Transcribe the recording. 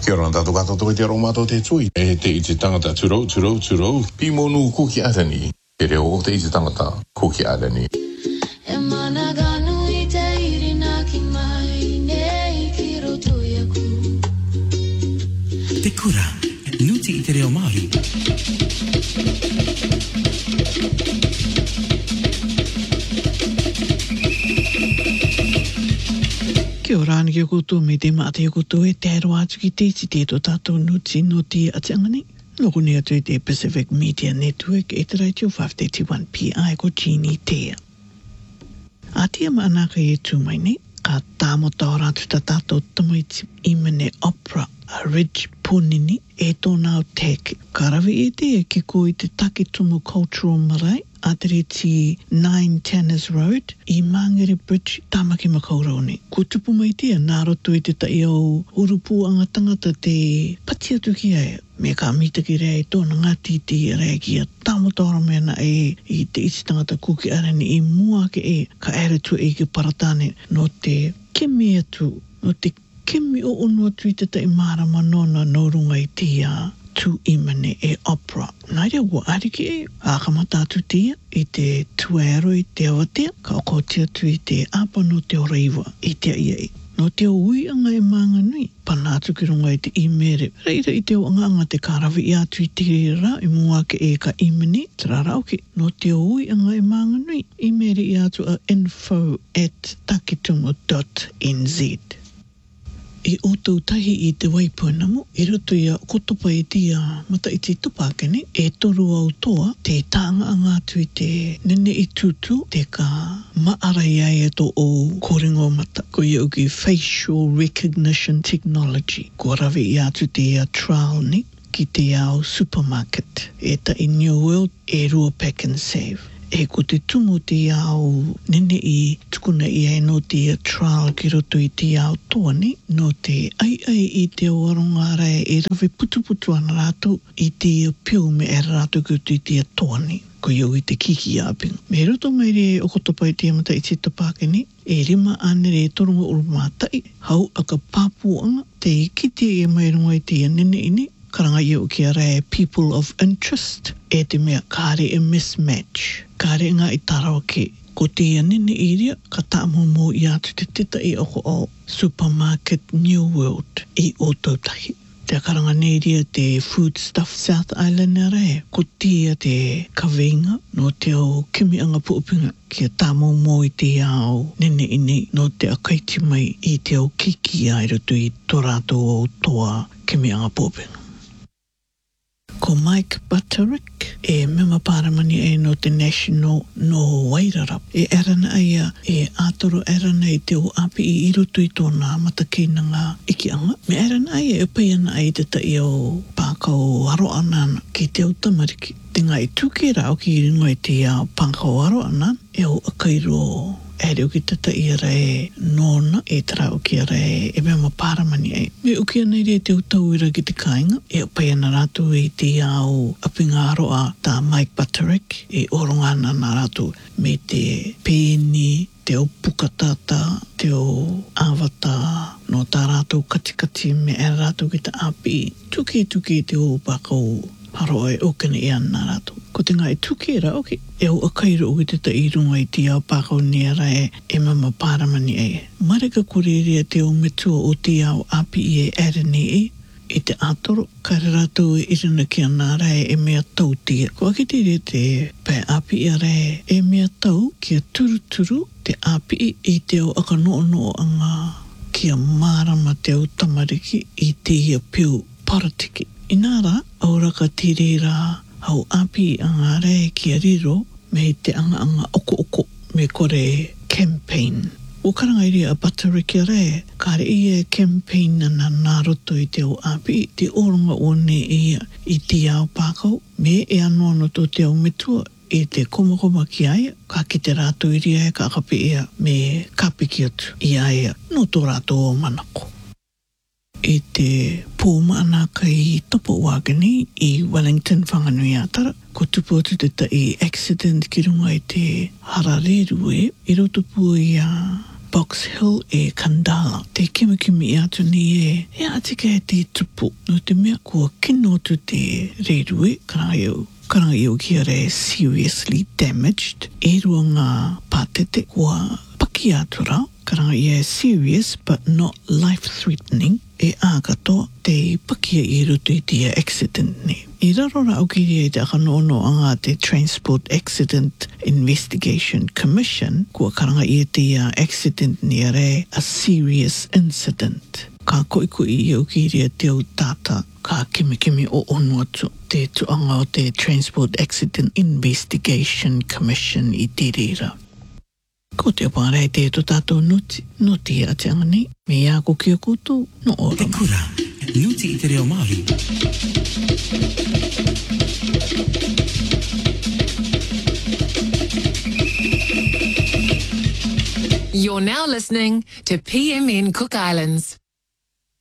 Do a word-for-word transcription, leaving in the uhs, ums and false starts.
Kia ora tātou katoa te aro mātou te tui. E te i te tangata turou, turou, turou. Pi monu kuki arani. Te reo o te i te tangata kuki arani. E mana ganu i te irina ki mai, nei ki roto iaku. Te kura, nuti i te reo Māori. Kia ora ni kia koutou me te maa te koutou e te aero atu ki te iti te to tātou nuti no te atiangani. Noko ni atu i te Pacific Media Network e te radio five thirty-one P I ko Jeannie Tea. A tia maanaka e tu mai ne, ka tāmota o rātu ta tātou tamaiti i mene opera a Ridge Punini e tōna o teke. Ka rawi e te e ki ko i te Takitumu Cultural Marae a te reti nine Tanners Road i Mangere Bridge Tāmaki Makauroni. Ko tupu mai tia nā roto i te tai au urupu anga tangata te pati atu ki aia. Me ka mita ki rea i tōna ngāti te rea ki a tāmotora mena e i te iti tangata kuki arani i mua ke e ka ere tu e ki paratane no te kemi atu, no te kemi o ono atu i te tai marama nona no runga i tia tu imane e opera. Nai rea ua ariki e ākamata atu tia i te tuero i te awatea, ka oko tia tu i te apa no te oraiwa i te ia e. No te ui anga e maanga nui, pana atu ki runga i te imere. Reira i te o anga anga te karawi i atu i te rira i mua ke e ka imene, te rarauki. No te ui anga e maanga nui, imere i atu a info at takitumu dot n z. I o tau tahi i te waipuanamu, i roto ia kotopa i tia mata i te tupakene, e toru au toa, te tāanga anga atu i te nene i tutu, te ka maarai ai ato o kōringo mata, ko i uki facial recognition technology, ko rawi i atu te a trial ni, ki te ao supermarket, e ta i New World, e rua pack and save. E ko te tumu te ao nene i tukuna i ai no te trial ki roto i te ao toani, no te ai ai i te oaronga rai e rawe putu putu ana rātou i te piu me e rātou ki roto i te toani, ko iau i te kiki āpinga. Me roto mai re o kotopa i te amata i te tapakeni, e rima ane re toronga urumātai, hau aka pāpuanga, te kite e mai runga i te nene ini, karanga iau ki a rai people of interest, e te mea kāre e mismatch. Kāre ngā i tarawa ke, ko te anene i ria, ka tāmomo i atu te tita i oko o Supermarket New World i o tautahi. Te karanga nei ria te Foodstuff South Island rea, ko tia te kaweinga no te o kimi anga puupinga kia tāmomo i te ao nene ine no te akaiti mai i te o kiki ai roto i tō rātou o toa kimi anga puupinga. Ko Mike Butterick e mema paramani e no te National no Wairarap. E erana aia e ātoro erana i te o api i irutu i tōna matakinanga ikianga. Me erana aia e paiana ai te tai o pākau aro anana ki te o tamariki. Te ngai tuki rao ki ringo i te ao pākau aro anana e o akairo e reo ki tata i rai nōna e tarau ki rai e mea paramani ai. Me uki anei rea te utauira ki te kāinga e pai ana rātou i te ao apinga aroa tā Mike Butterick e oronga ana nā rātou me te pēni, te o pukatata, te o awata no tā rātou katikati me e rātou ki te api tuki tuki te o pākau aroa e okene e ana rātou. Ko te ngai tuki e rao ki e o akairo o te ta i runga i te ao pākau ni ara e e mama pāramani e. Marika kurerea te o metua o te ao api i e arene e i te atoro, kare rātou e irina ki ana rai e mea tau tia. Ko ake te re te pai api i rai e mea tau kia turu turu te api i te o aka noo noo anga kia mārama te o tamariki i te ia piu paratiki. Inara, auraka tirera hau api anga rai kia riro me te anga anga oko oko me kore campaign. O karangairi a Butterick kia rai, kare ia campaign na nā roto i te o api, te oronga o ne ia i te ao pākau, me e anono tō te au metua i te komakoma ki aia, ka ki te rātou i ria e ka akapi ia me kapiki atu i aia no tō rātou o manako. I te pōmaanaka i topo wāgani i Wellington whanganui ātara, ko tupu atu te ta i accident ki runga i te harareru e, i roto pua i a Box Hill e Kandala. Te kimi kimi atu ni e, e ati ke te tupu. No te mea kua kino tu te reirue, karanga iau. Karanga iau kia re seriously damaged. E rua ngā pātete kua paki atu rau. Karanga ia serious but not life-threatening. E a katoa te pakia I rutu I te accident ne. I rarora au ki rea te akanono anga te Transport Accident Investigation Commission, kua karanga ia te uh, accident ni re a serious incident. Ka koikoi I au ki rea te au tata, ka kimi kimi o onu atu. Te tuanga o te Transport Accident Investigation Commission I te reira. Ko te pārei te to tātou nuti, nuti a te anga nei, me ia ko kia koutou, no ora. Te kura, nuti I te reo Māori. You're now listening to P M N Cook Islands.